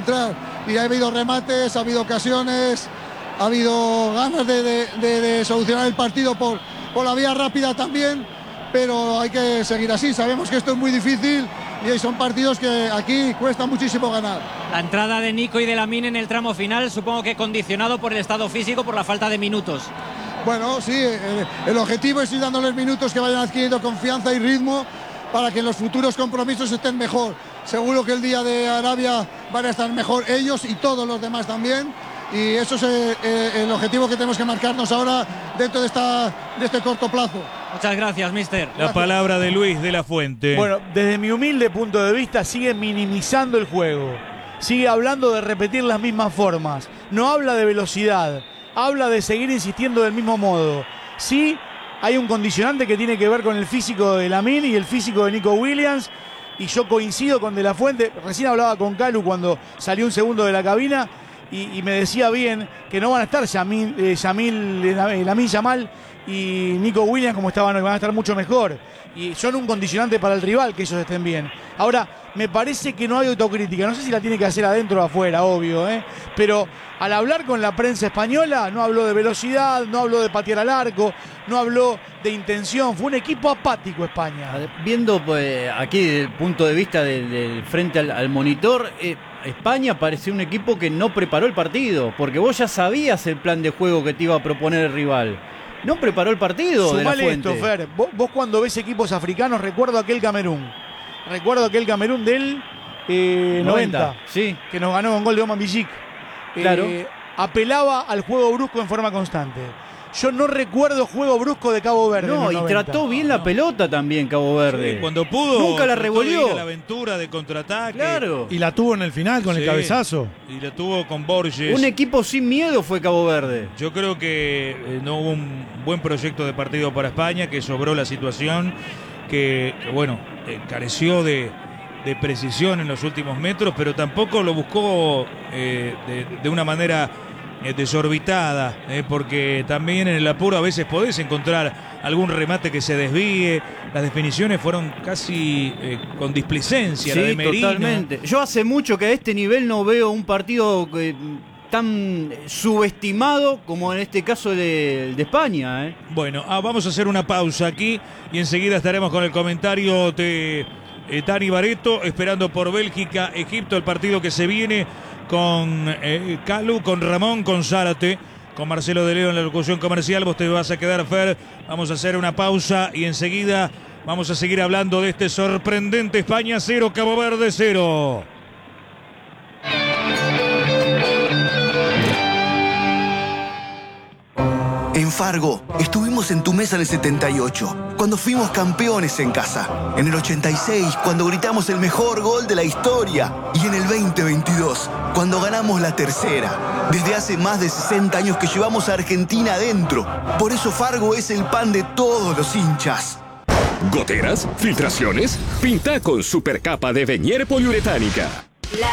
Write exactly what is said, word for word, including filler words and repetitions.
entrar. Y ha habido remates, ha habido ocasiones, ha habido ganas de, de, de, de solucionar el partido por, por la vía rápida también, pero hay que seguir así. Sabemos que esto es muy difícil y son partidos que aquí cuesta muchísimo ganar. La entrada de Nico y de Lamine en el tramo final, supongo que condicionado por el estado físico, por la falta de minutos. Bueno, sí, el, el objetivo es ir dándoles minutos que vayan adquiriendo confianza y ritmo para que en los futuros compromisos estén mejor. Seguro que el día de Arabia van a estar mejor ellos y todos los demás también. Y eso es el, el objetivo que tenemos que marcarnos ahora dentro de, esta, de este corto plazo. Muchas gracias, mister. La palabra de Luis de la Fuente. Bueno, desde mi humilde punto de vista sigue minimizando el juego. Sigue hablando de repetir las mismas formas. No habla de velocidad. Habla de seguir insistiendo del mismo modo. Sí, hay un condicionante que tiene que ver con el físico de Lamine y el físico de Nico Williams. Y yo coincido con De la Fuente. Recién hablaba con Calu cuando salió un segundo de la cabina. Y, y me decía bien que no van a estar Yamil, eh, Yamil, eh, Lamine Yamal y Nico Williams como estaban hoy, van a estar mucho mejor. Y son un condicionante para el rival que ellos estén bien. Ahora, me parece que no hay autocrítica. No sé si la tiene que hacer adentro o afuera, obvio, ¿eh? Pero al hablar con la prensa española, no habló de velocidad, no habló de patear al arco, no habló de intención. Fue un equipo apático España. Viendo pues, aquí desde el punto de vista del de frente al, al monitor, eh, España parecía un equipo que no preparó el partido, porque vos ya sabías el plan de juego que te iba a proponer el rival. No preparó el partido. Sumale de la Fuente. esto, Fer. Vos, vos cuando ves equipos africanos, recuerdo aquel Camerún. Recuerdo aquel Camerún del eh, noventa, noventa, sí. Que nos ganó con gol de Oman Bijik. Claro. Eh, apelaba al juego brusco en forma constante. Yo no recuerdo juego brusco de Cabo Verde. No, y noventa. trató bien la pelota también Cabo Verde. Sí, cuando pudo. Nunca la trató de revolvió. ir a la aventura de contraataque. Claro. Y la tuvo en el final con Sí, el cabezazo. Y la tuvo con Borges. Un equipo sin miedo fue Cabo Verde. Yo creo que eh, no hubo un buen proyecto de partido para España, que sobró la situación, que, que bueno, eh, careció de, de precisión en los últimos metros, pero tampoco lo buscó eh, de, de una manera eh, desorbitada, eh, porque también en el apuro a veces podés encontrar algún remate que se desvíe. Las definiciones fueron casi eh, con displicencia, Sí, la de Merino. totalmente. Yo hace mucho que a este nivel no veo un partido eh, tan subestimado como en este caso de, de España. ¿eh? Bueno, ah, vamos a hacer una pausa aquí y enseguida estaremos con el comentario de eh, Dani Barreto, esperando por Bélgica, Egipto, el partido que se viene con eh, Calu, con Ramón, con Zárate, con Marcelo de Leo en la locución comercial. Vos te vas a quedar, Fer. Vamos a hacer una pausa y enseguida vamos a seguir hablando de este sorprendente España cero, Cabo Verde cero. En Fargo, estuvimos en tu mesa en el setenta y ocho, cuando fuimos campeones en casa. En el ochenta y seis, cuando gritamos el mejor gol de la historia. Y en el veinte veintidós, cuando ganamos la tercera. Desde hace más de sesenta años que llevamos a Argentina adentro. Por eso Fargo es el pan de todos los hinchas. ¿Goteras? ¿Filtraciones? Pinta con supercapa de Venier poliuretánica.